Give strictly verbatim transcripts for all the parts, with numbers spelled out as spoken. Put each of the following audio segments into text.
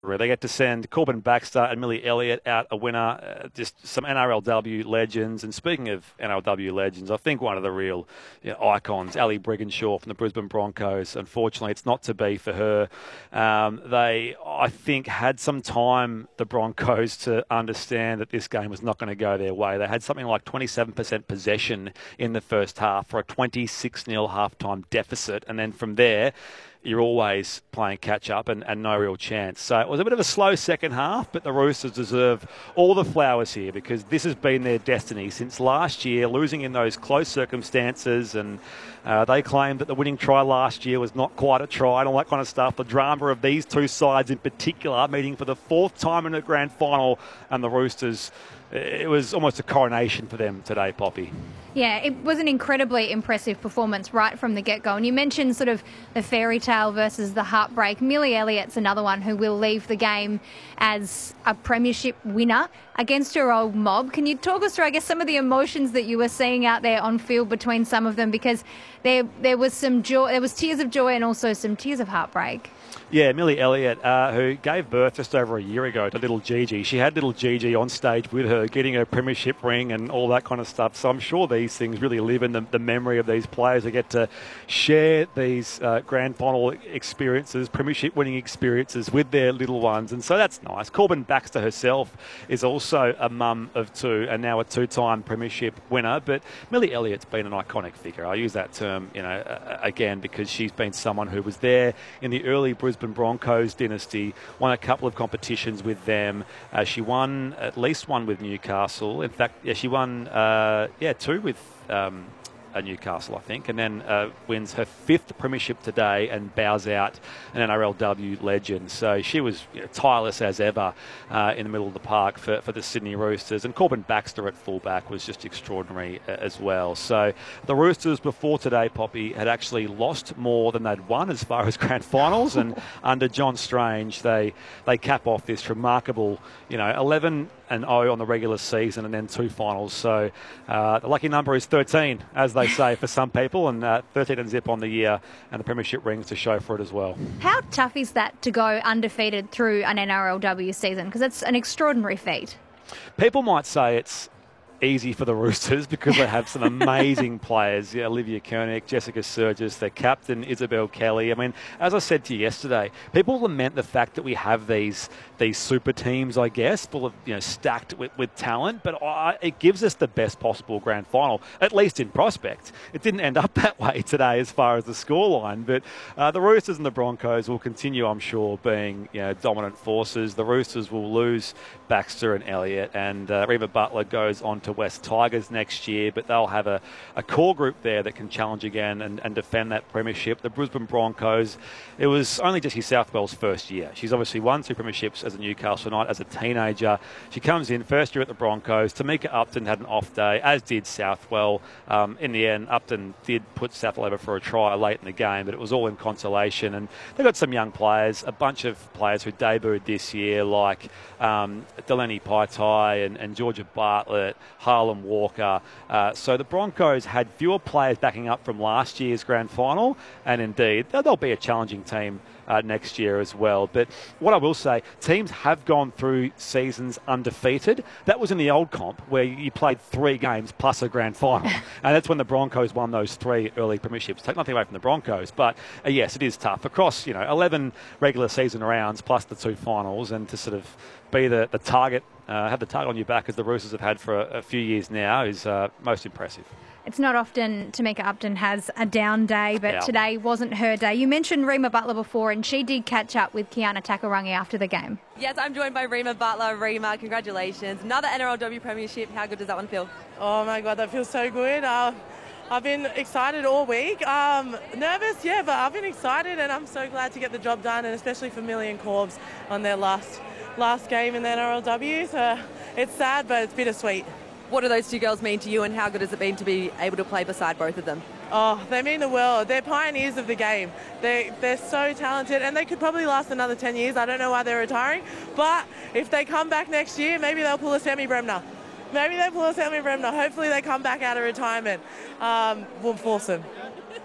They get to send Corbin Baxter and Millie Elliott out a winner, uh, just some N R L W legends. And speaking of N R L W legends, I think one of the real you know, icons, Ali Brigginshaw from the Brisbane Broncos. Unfortunately, it's not to be for her. Um, they, I think, had some time, the Broncos, to understand that this game was not going to go their way. They had something like twenty-seven percent possession in the first half for a twenty-six nil halftime deficit. And then from there, you're always playing catch-up and, and no real chance. So it was a bit of a slow second half, but the Roosters deserve all the flowers here because this has been their destiny since last year, losing in those close circumstances. And uh, they claimed that the winning try last year was not quite a try and all that kind of stuff. The drama of these two sides in particular, meeting for the fourth time in a grand final, and the Roosters, it was almost a coronation for them today, Poppy. Yeah, it was an incredibly impressive performance right from the get-go. And you mentioned sort of the fairy tale versus the heartbreak. Millie Elliott's another one who will leave the game as a premiership winner against her old mob. Can you talk us through, I guess, some of the emotions that you were seeing out there on field between some of them? Because there there was some joy, there was tears of joy and also some tears of heartbreak. Yeah, Millie Elliott, uh, who gave birth just over a year ago to little Gigi. She had little Gigi on stage with her, getting her premiership ring and all that kind of stuff. So I'm sure these things really live in the, the memory of these players who get to share these uh, grand final experiences, premiership winning experiences with their little ones. And so that's nice. Corbin Baxter herself is also a mum of two and now a two-time premiership winner. But Millie Elliott's been an iconic figure. I use that term, you know, uh, again, because she's been someone who was there in the early Brisbane Broncos dynasty, won a couple of competitions with them. Uh, she won at least one with Newcastle. In fact, yeah, she won uh, yeah two with um, uh, Newcastle, I think, and then uh, wins her fifth premiership today and bows out an N R L W legend. So she was you know, tireless as ever uh, in the middle of the park for, for the Sydney Roosters. And Corbin Baxter at fullback was just extraordinary uh, as well. So the Roosters before today, Poppy, had actually lost more than they'd won as far as grand finals. And under John Strange, they they cap off this remarkable, you know, eleven and oh on the regular season and then two finals. So uh, the lucky number is thirteen, as they say for some people, and uh, thirteen and zip on the year, and the premiership rings to show for it as well. How tough is that to go undefeated through an N R L W season? Because it's an extraordinary feat. People might say it's easy for the Roosters because they have some amazing players. Yeah, Olivia Koenig, Jessica Surgis, their captain Isabel Kelly. I mean, as I said to you yesterday, people lament the fact that we have these these super teams, I guess, full of you know stacked with, with talent. But I, it gives us the best possible grand final, at least in prospect. It didn't end up that way today as far as the scoreline. But uh, the Roosters and the Broncos will continue, I'm sure, being you know dominant forces. The Roosters will lose Baxter and Elliott, and uh, Reba Butler goes on to West Tigers next year, but they'll have a, a core group there that can challenge again and, and defend that premiership. The Brisbane Broncos, it was only Jessie Southwell's first year. She's obviously won two premierships as a Newcastle Knight as a teenager. She comes in first year at the Broncos. Tamika Upton had an off day, as did Southwell. Um, in the end, Upton did put Southwell over for a try late in the game, but it was all in consolation. And they've got some young players, a bunch of players who debuted this year, like um, Delaney Paitai and, and Georgia Bartlett, Harlem Walker. Uh, so the Broncos had fewer players backing up from last year's grand final, and indeed they'll be a challenging team uh, next year as well. But what I will say, teams have gone through seasons undefeated. That was in the old comp where you played three games plus a grand final, and that's when the Broncos won those three early premierships. Take nothing away from the Broncos, but uh, yes, it is tough across you know eleven regular season rounds plus the two finals, and to sort of be the, the target, uh, have the target on your back as the Roosters have had for a, a few years now is uh, most impressive. It's not often Tamika Upton has a down day, but Yeah. today wasn't her day. You mentioned Rima Butler before, and she did catch up with Kiana Takarangi after the game. Yes, I'm joined by Rima Butler. Rima, congratulations. Another N R L W premiership. How good does that one feel? Oh my God, that feels so good. Uh, I've been excited all week. Um, nervous, yeah, but I've been excited, and I'm so glad to get the job done, and especially for Millie and Corbs on their last last game in the N R L W. So it's sad, but it's bittersweet. What do those two girls mean to you, and how good has it been to be able to play beside both of them? Oh, they mean the world. They're pioneers of the game. They, they're so talented, and they could probably last another ten years. I don't know why they're retiring, but if they come back next year, maybe they'll pull a Sammy Bremner. Maybe they pull a Sammy Bremner. Hopefully they come back out of retirement. Um, we'll force them.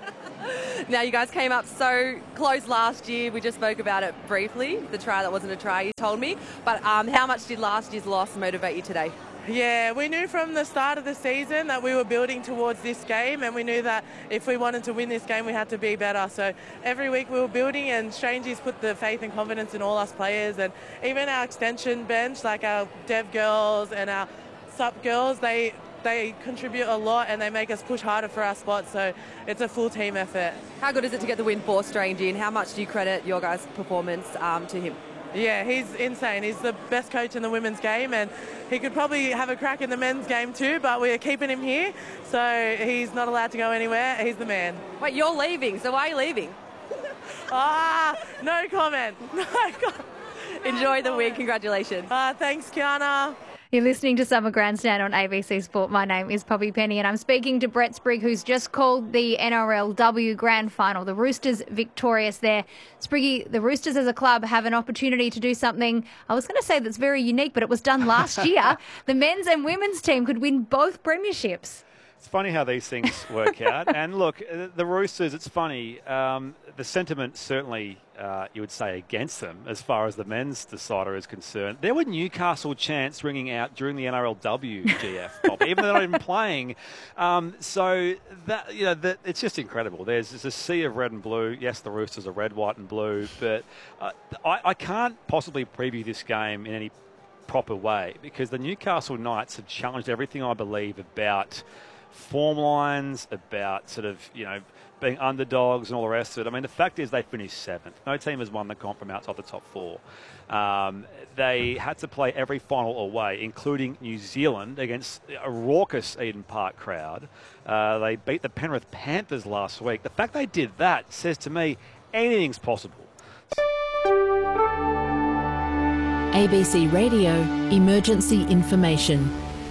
Now, you guys came up so close last year. We just spoke about it briefly, the try that wasn't a try, you told me. But um, how much did last year's loss motivate you today? Yeah, we knew from the start of the season that we were building towards this game, and we knew that if we wanted to win this game, we had to be better. So every week we were building, and Strangey's put the faith and confidence in all us players, and even our extension bench, like our dev girls and our sup girls, they they contribute a lot and they make us push harder for our spots. So it's a full team effort. How good is it to get the win for Strangey, and how much do you credit your guys' performance um, to him? Yeah, he's insane. He's the best coach in the women's game, and he could probably have a crack in the men's game too, but we're keeping him here, so he's not allowed to go anywhere. He's the man. Wait, you're leaving, so why are you leaving? Ah, no comment. No comment. Enjoy the week. Congratulations. Uh, thanks, Kiana. You're listening to Summer Grandstand on A B C Sport. My name is Poppy Penny, and I'm speaking to Brett Sprigg, who's just called the N R L W Grand Final. The Roosters victorious there. Spriggy, the Roosters as a club have an opportunity to do something, I was going to say that's very unique, but it was done last year. The men's and women's team could win both premierships. It's funny how these things work out. And look, the Roosters, it's funny. Um, the sentiment certainly, uh, you would say, against them as far as the men's decider is concerned. There were Newcastle chants ringing out during the N R L W G F, Bob, even though they're not even playing. Um, so that you know, that, it's just incredible. There's, there's a sea of red and blue. Yes, the Roosters are red, white, and blue, but uh, I, I can't possibly preview this game in any proper way because the Newcastle Knights have challenged everything I believe about form lines, about sort of, you know, being underdogs and all the rest of it. I mean, the fact is they finished seventh. No team has won the comp from outside the top four. Um, they had to play every final away, including New Zealand, against a raucous Eden Park crowd. Uh, they beat the Penrith Panthers last week. The fact they did that says to me anything's possible. A B C Radio Emergency Information.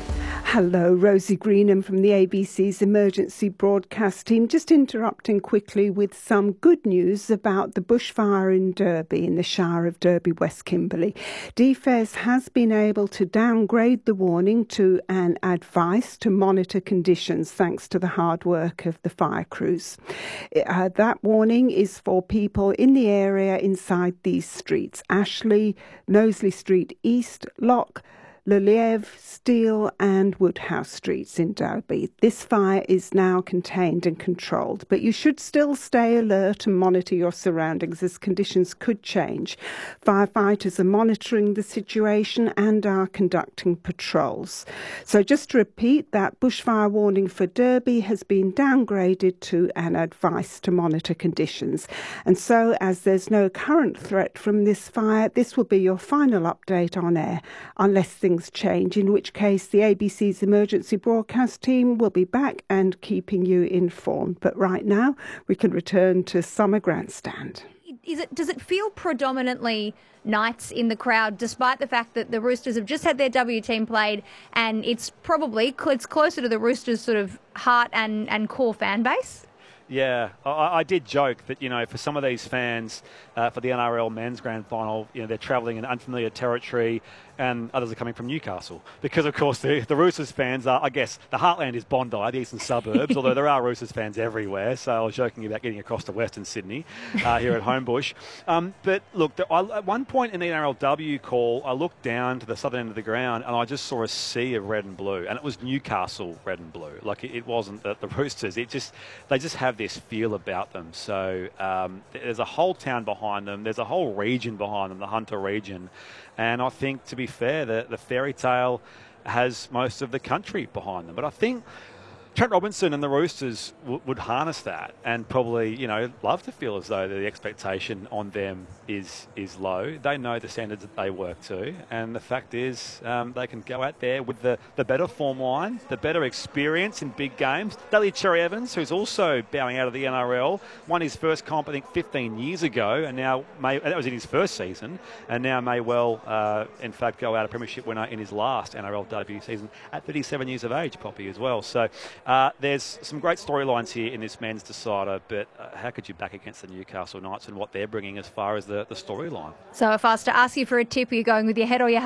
Hello, Rosie Greenham from the A B C's emergency broadcast team. Just interrupting quickly with some good news about the bushfire in Derby, in the Shire of Derby, West Kimberley. D F E S has been able to downgrade the warning to an advice to monitor conditions thanks to the hard work of the fire crews. Uh, that warning is for people in the area inside these streets: Ashley, Knowsley Street East, Lock, Luliev, Steele and Woodhouse Streets in Derby. This fire is now contained and controlled, but you should still stay alert and monitor your surroundings as conditions could change. Firefighters are monitoring the situation and are conducting patrols. So just to repeat, that bushfire warning for Derby has been downgraded to an advice to monitor conditions. And so as there's no current threat from this fire, this will be your final update on air, unless things change, in which case the A B C's emergency broadcast team will be back and keeping you informed. But right now, we can return to Summer Grandstand. Is it, does it feel predominantly Knights in the crowd, despite the fact that the Roosters have just had their W team played, and it's probably it's closer to the Roosters' sort of heart and, and core fan base? Yeah, I, I did joke that, you know, for some of these fans, uh, for the N R L Men's Grand Final, you know, they're travelling in unfamiliar territory, and others are coming from Newcastle. Because, of course, the, the Roosters fans are, I guess, the heartland is Bondi, the eastern suburbs, although there are Roosters fans everywhere. So I was joking about getting across to Western Sydney uh, here at Homebush. Um, but, look, the, I, at one point in the N R L W call, I looked down to the southern end of the ground and I just saw a sea of red and blue. And it was Newcastle red and blue. Like, it, it wasn't the, the Roosters. It just, they just have this feel about them. So um, there's a whole town behind them. There's a whole region behind them, the Hunter region. And I think, to be fair, the, the fairy tale has most of the country behind them. But I think Trent Robinson and the Roosters w- would harness that and probably, you know, love to feel as though the expectation on them is is low. They know the standards that they work to, and the fact is um, they can go out there with the, the better form line, the better experience in big games. Daly Cherry Evans, who's also bowing out of the N R L, won his first comp, I think, fifteen years ago, and now may, that was in his first season, and now may well, uh, in fact, go out a premiership winner in his last N R L W season at thirty-seven years of age, Poppy, as well. So Uh, there's some great storylines here in this men's decider, but uh, how could you back against the Newcastle Knights and what they're bringing as far as the, the storyline? So if I was to ask you for a tip, are you going with your head or your heart?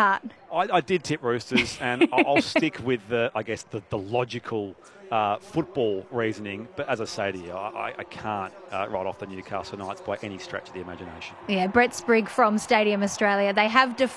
I, I did tip Roosters, and I'll, I'll stick with the, I guess, the, the logical uh, football reasoning. But as I say to you, I, I can't uh, write off the Newcastle Knights by any stretch of the imagination. Yeah, Brett Sprigg from Stadium Australia. They have defeated